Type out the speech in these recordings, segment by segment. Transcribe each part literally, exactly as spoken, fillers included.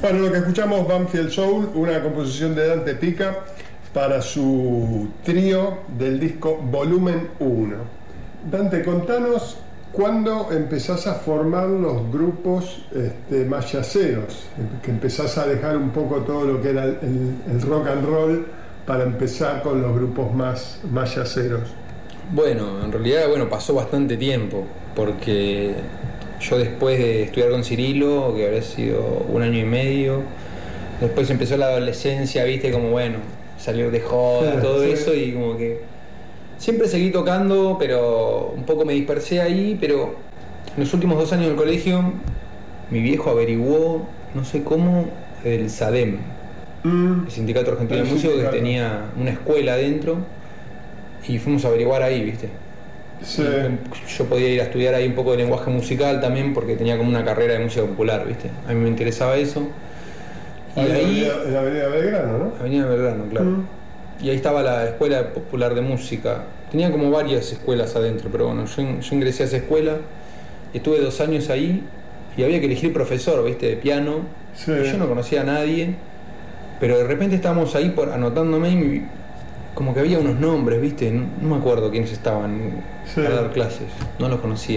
Bueno, lo que escuchamos, Banfield Soul, una composición de Dante Pica para su trío del disco Volumen uno. Dante, contanos cuándo empezás a formar los grupos este, más yaceros, que empezás a dejar un poco todo lo que era el, el rock and roll para empezar con los grupos más, más yaceros. Bueno, en realidad bueno, pasó bastante tiempo, porque yo después de estudiar con Cirilo, que habría sido un año y medio, después empezó la adolescencia, viste, como bueno, salir de joda, todo sí. Eso, y como que siempre seguí tocando, pero un poco me dispersé ahí, pero en los últimos dos años del colegio, mi viejo averiguó, no sé cómo, el SADEM, mm. el Sindicato Argentino de Músicos, que tenía una escuela adentro, y fuimos a averiguar ahí, viste. Sí. Yo podía ir a estudiar ahí un poco de lenguaje musical también, porque tenía como una carrera de música popular, ¿viste? A mí me interesaba eso. Y ahí, ahí en la Avenida Belgrano, ¿no? Avenida Belgrano, claro. Mm. Y ahí estaba la Escuela Popular de Música. Tenía como varias escuelas adentro, pero bueno, yo, yo ingresé a esa escuela, estuve dos años ahí y había que elegir profesor, ¿viste? De piano. Sí. Y yo no conocía a nadie, pero de repente estábamos ahí por, anotándome y como que había unos nombres, ¿viste? No, no me acuerdo quiénes estaban sí. Para dar clases, no los conocía.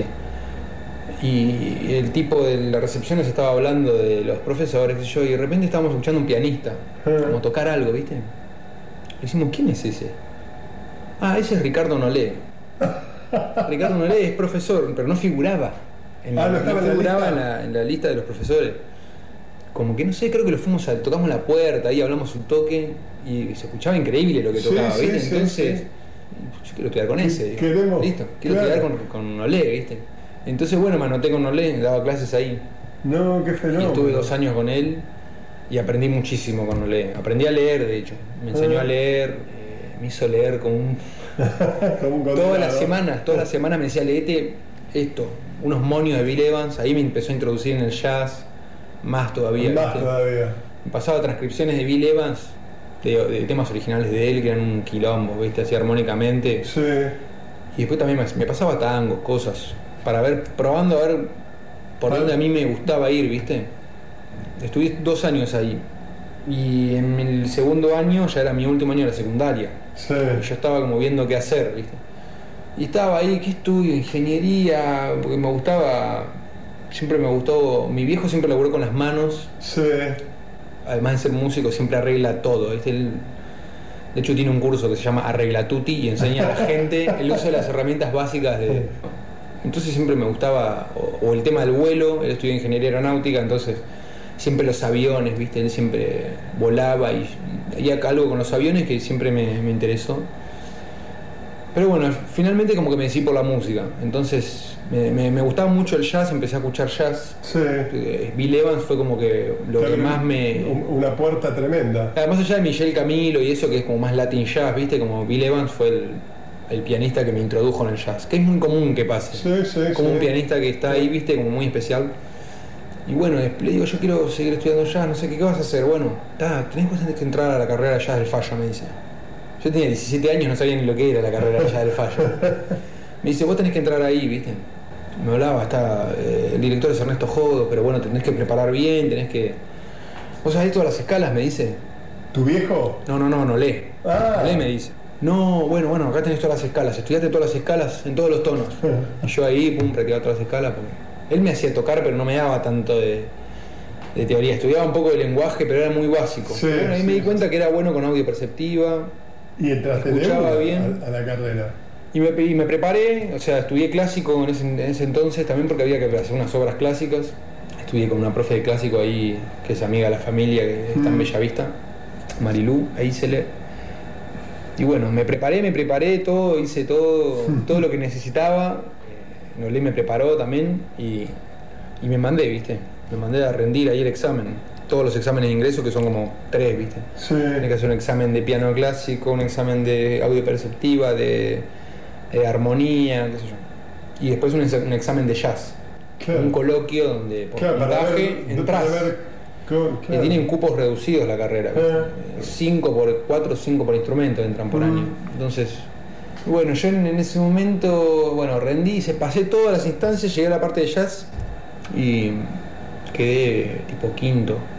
Y el tipo de la recepción nos estaba hablando de los profesores, y yo, y de repente estábamos escuchando un pianista, sí. Como tocar algo, ¿viste? Y decimos, ¿quién es ese? Ah, ese es Ricardo Nolé. Ricardo Nolé es profesor, pero no figuraba. En la, ah, no, no figuraba en la, en la lista de los profesores. Como que no sé, creo que lo fuimos a, tocamos la puerta, ahí hablamos un toque y se escuchaba increíble lo que tocaba, sí, ¿viste? Sí, Entonces, sí. Yo quiero estudiar con ese. Queremos, listo, quiero claro. estudiar con, con Nolé, ¿viste? Entonces, bueno, me anoté con Nolé, daba clases ahí. No, qué fenómeno. Y estuve dos años con él y aprendí muchísimo con Nolé. Aprendí a leer, de hecho. Me enseñó ah. a leer, eh, me hizo leer con un... un todas las semanas, todas las semanas me decía, leete esto, unos monios de Bill Evans. Ahí me empezó a introducir en el jazz. Más todavía, Más ¿viste? todavía. Me pasaba transcripciones de Bill Evans, de, de temas originales de él, que eran un quilombo, ¿viste? Así armónicamente. Sí. Y después también me, me pasaba tangos, cosas, para ver, probando a ver por dónde a mí me gustaba ir, ¿viste? Estuve dos años ahí. Y en el segundo año, ya era mi último año de la secundaria. Sí. Y yo estaba como viendo qué hacer, ¿viste? Y estaba ahí, ¿qué estudio? Ingeniería, porque me gustaba... Siempre me gustó, mi viejo siempre laburó con las manos. Sí. Además de ser músico, siempre arregla todo. ¿Viste? Él, de hecho, tiene un curso que se llama Arregla Tutti y enseña a la gente el uso de las herramientas básicas de. Entonces siempre me gustaba, o, o el tema del vuelo, él estudió ingeniería aeronáutica, entonces siempre los aviones, ¿viste? Él siempre volaba y había algo con los aviones que siempre me, me interesó. Pero bueno, finalmente como que me decidí por la música. Entonces me, me, me gustaba mucho el jazz, empecé a escuchar jazz. Sí. Bill Evans fue como que lo claro, que más me... Una puerta tremenda. Además allá de Michel Camilo y eso que es como más Latin jazz, ¿viste? Como Bill Evans fue el, el pianista que me introdujo en el jazz. Que es muy común que pase. Sí, sí, como sí. un pianista que está ahí, ¿viste? Como muy especial. Y bueno, le digo, yo quiero seguir estudiando jazz, no sé qué, ¿qué vas a hacer? Bueno, ta, tenés que entrar a la carrera de jazz del Falla, me dice. Yo tenía diecisiete años, no sabía ni lo que era la carrera ya del Fallo. Me dice, vos tenés que entrar ahí, ¿viste? Me hablaba, hasta eh, el director es Ernesto Jodo, pero bueno, tenés que preparar bien, tenés que... ¿Vos sabés todas las escalas? Me dice. ¿Tu viejo? No, no, no, no lee. Ah. No lee, me dice. No, bueno, bueno, acá tenés todas las escalas, estudiaste todas las escalas en todos los tonos. Y yo ahí, pum, practicaba todas las escalas, porque él me hacía tocar, pero no me daba tanto de... de teoría, estudiaba un poco de lenguaje, pero era muy básico. Sí, bueno, ahí sí, me di cuenta sí. que era bueno con audio perceptiva. Y entraste escuchaba de bien a, a la carrera. Y me, y me preparé, o sea, estudié clásico en ese, en ese entonces también porque había que hacer unas obras clásicas. Estudié con una profe de clásico ahí, que es amiga de la familia, que está en Bellavista, Marilú, ahí se lee. Y bueno, me preparé, me preparé todo, hice todo, todo lo que necesitaba. Nolé me preparó también y, y me mandé, ¿viste? Me mandé a rendir ahí el examen. Todos los exámenes de ingreso, que son como tres, ¿viste? Sí. Tienes que hacer un examen de piano clásico, un examen de audio perceptiva, de, de armonía, qué sé yo. Y después un, un examen de jazz. Claro. Un coloquio donde por claro, puntaje entras. Claro. Y tienen cupos reducidos la carrera, cinco por cuatro, cinco por instrumento entran por mm. año. Entonces, bueno, yo en, en ese momento, bueno, rendí, se pasé todas las instancias, llegué a la parte de jazz y quedé tipo quinto,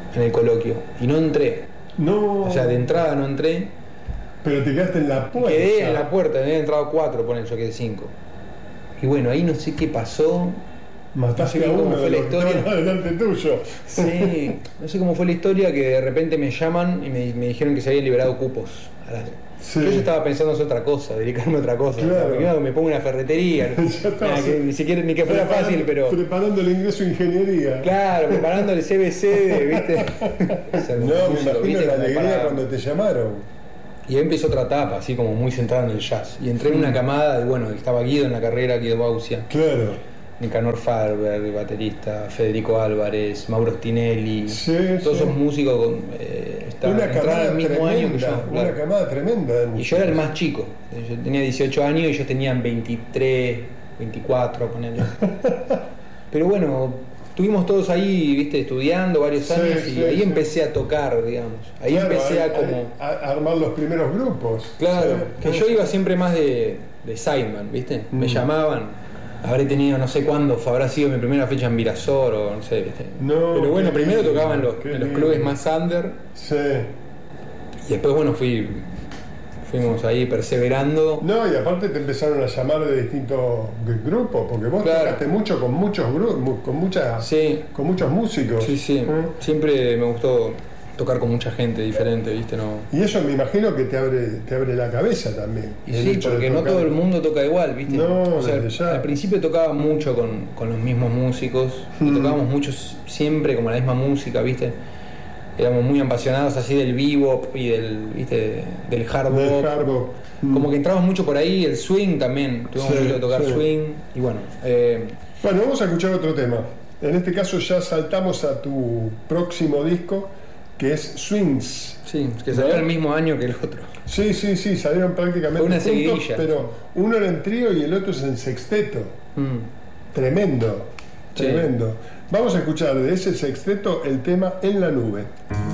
en el coloquio y no entré. No. O sea, de entrada no entré. Pero te quedaste en la puerta. Quedé en la puerta, había entrado cuatro, ponen, yo quedé cinco. Y bueno, ahí no sé qué pasó. Mataste no sé a cómo uno fue de la los que historia. estaban delante tuyo. Sí, no sé cómo fue la historia que de repente me llaman y me, me dijeron que se habían liberado cupos. A la- Sí. Yo ya estaba pensando en otra cosa, dedicarme a otra cosa. Claro. O sea, primero me pongo una ferretería. Ya estabas- Nada, que ni siquiera ni que fuera Preparando- fácil, pero. Preparando el ingreso a ingeniería. Claro, preparando el C B C, de, ¿viste? Ser No, me músico, imagino ¿viste? la Como alegría para- cuando te llamaron. Y ahí empezó otra etapa, así como muy centrada en el jazz. Y entré en una camada, y bueno, estaba Guido en la carrera, Guido Baucia, Claro. Nicanor Farber, el baterista, Federico Álvarez, Mauro Stinelli, Sí, todos sí. esos músicos con, eh, estaban, Una entraron camada el mismo tremenda. año que yo. Una Claro. camada tremenda. de Y yo músicos. era el más chico, yo tenía dieciocho años y ellos tenían veintitrés, veinticuatro, ponele. Pero bueno, estuvimos todos ahí, viste, estudiando varios Sí, años y sí, ahí sí. empecé a tocar, digamos. Ahí Claro, empecé a a- como... a, a armar los primeros grupos. Claro, Sí. que yo iba siempre más de, de sideman, ¿viste? Me Mm. llamaban, habré tenido no sé cuándo, habrá sido mi primera fecha en Virasor o no sé, ¿viste? No, Pero bueno, qué primero lindo, tocaba en los, qué en los lindo. clubes más under Sí. y después, bueno, fui fuimos ahí perseverando. No, y aparte te empezaron a llamar de distintos gr- grupos, porque vos Claro. tocaste mucho con muchos grupos, con muchas, Sí, con muchos músicos. sí, sí. ¿Eh? Siempre me gustó tocar con mucha gente diferente, ¿viste? No. Y eso me imagino que te abre, te abre la cabeza también. Y el sí, hecho de porque no tocar. todo el mundo toca igual, ¿viste? No, o sea, desde ya. al principio tocaba mucho con, con los mismos músicos y Mm. tocábamos muchos siempre como la misma música, ¿viste? Éramos muy apasionados así del bebop y del, ¿viste? Del hard Del bop. hard bop. Mm. Como que entramos mucho por ahí, el swing también, tuvimos Sí, mucho de tocar sí. swing y bueno, eh, Bueno, vamos a escuchar otro tema. En este caso ya saltamos a tu próximo disco, que es Swings. sí, que salió ¿No? el mismo año que el otro. Sí, sí, sí, salieron prácticamente Fue una juntos, seguidilla. pero uno era en trío y el otro es en sexteto. Mm. Tremendo, Sí. tremendo. Vamos a escuchar de ese sexteto el tema En la nube.